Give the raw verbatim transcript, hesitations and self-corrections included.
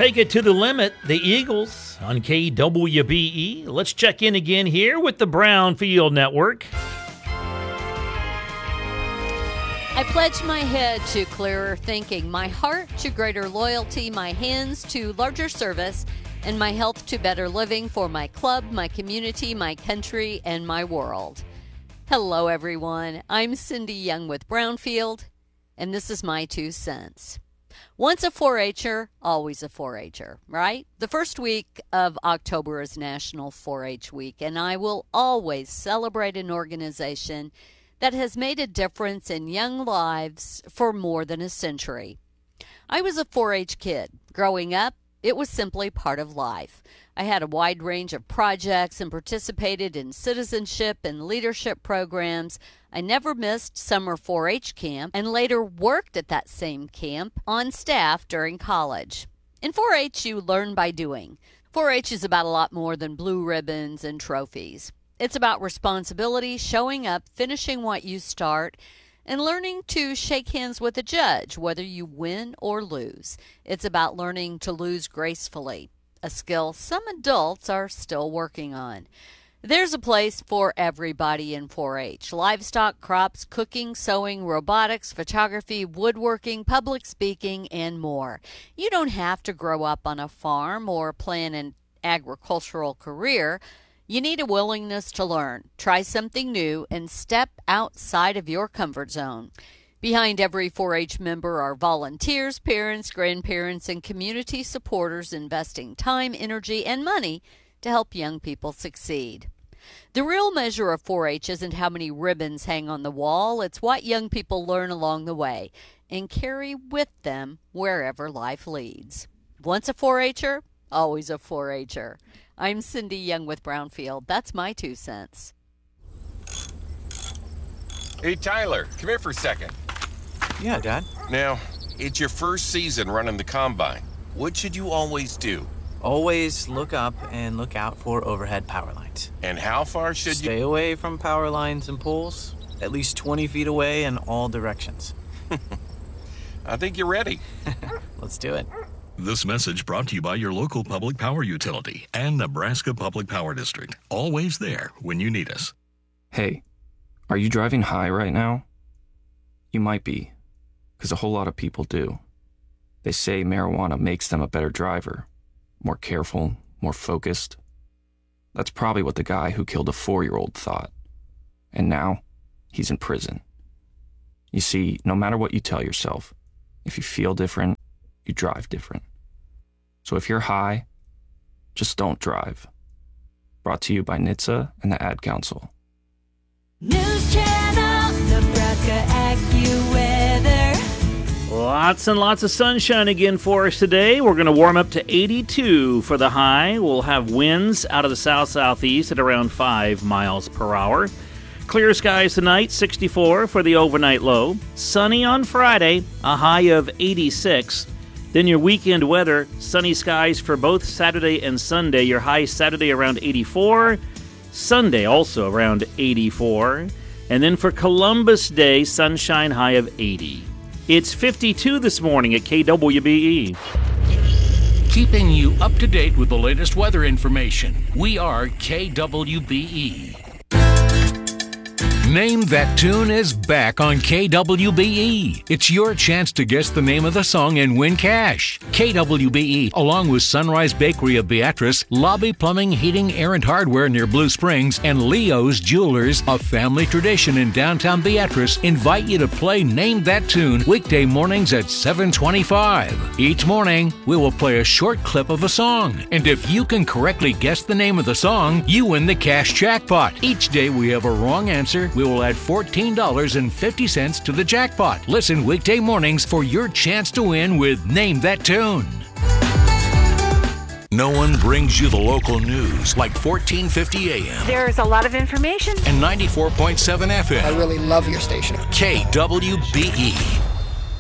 Take it to the limit, the Eagles on K W B E. Let's check in again here with the Brownfield Network. I pledge my head to clearer thinking, my heart to greater loyalty, my hands to larger service, and my health to better living for my club, my community, my country, and my world. Hello, everyone. I'm Cindy Young with Brownfield, and this is my two cents. Once a four-H'er, always a four-H'er, right? The first week of October is National four-H Week, and I will always celebrate an organization that has made a difference in young lives for more than a century. I was a four-H kid. Growing up, it was simply part of life. I had a wide range of projects and participated in citizenship and leadership programs. I never missed summer four-H camp and later worked at that same camp on staff during college. In four-H, you learn by doing. four-H is about a lot more than blue ribbons and trophies. It's about responsibility, showing up, finishing what you start, and learning to shake hands with a judge, whether you win or lose. It's about learning to lose gracefully, a skill some adults are still working on. There's a place for everybody in four-H. Livestock, crops, cooking, sewing, robotics, photography, woodworking, public speaking, and more. You don't have to grow up on a farm or plan an agricultural career. You need a willingness to learn, try something new, and step outside of your comfort zone. Behind every four-H member are volunteers, parents, grandparents, and community supporters investing time, energy, and money to help young people succeed. The real measure of four-H isn't how many ribbons hang on the wall. It's what young people learn along the way and carry with them wherever life leads. Once a four-H'er, always a four-H'er. I'm Cindy Young with Brownfield. That's my two cents. Hey, Tyler, come here for a second. Yeah, Dad. Now, it's your first season running the combine. What should you always do? Always look up and look out for overhead power lines. And how far should Stay you... Stay away from power lines and poles, at least twenty feet away in all directions. I think you're ready. Let's do it. This message brought to you by your local public power utility and Nebraska Public Power District. Always there when you need us. Hey, are you driving high right now? You might be, because a whole lot of people do. They say marijuana makes them a better driver, more careful, more focused. That's probably what the guy who killed a four-year-old thought. And now, he's in prison. You see, no matter what you tell yourself, if you feel different, you drive different. So if you're high, just don't drive. Brought to you by N H T S A and the Ad Council. News Channel, Nebraska AccuWeather. Lots and lots of sunshine again for us today. We're going to warm up to eighty-two for the high. We'll have winds out of the south-southeast at around five miles per hour. Clear skies tonight, sixty-four for the overnight low. Sunny on Friday, a high of eighty-six. Then your weekend weather, sunny skies for both Saturday and Sunday. Your high Saturday around eighty-four. Sunday also around eighty-four. And then for Columbus Day, sunshine high of eighty. It's fifty-two this morning at K W B E. Keeping you up to date with the latest weather information. We are K W B E. Name That Tune is back on K W B E. It's your chance to guess the name of the song and win cash. K W B E, along with Sunrise Bakery of Beatrice, Lobby Plumbing, Heating, Air and Hardware near Blue Springs, and Leo's Jewelers, a family tradition in downtown Beatrice, invite you to play Name That Tune weekday mornings at seven twenty-five. Each morning, we will play a short clip of a song. And if you can correctly guess the name of the song, you win the cash jackpot. Each day we have a wrong answer. We will add fourteen dollars and fifty cents to the jackpot. Listen weekday mornings for your chance to win with Name That Tune. No one brings you the local news like fourteen fifty A M. There's a lot of information. And ninety-four point seven F M. I really love your station. K W B E.